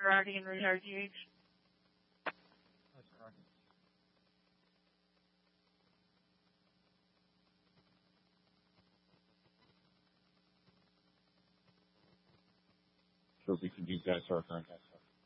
riding and retard GH. That's correct. So we can use that as our current.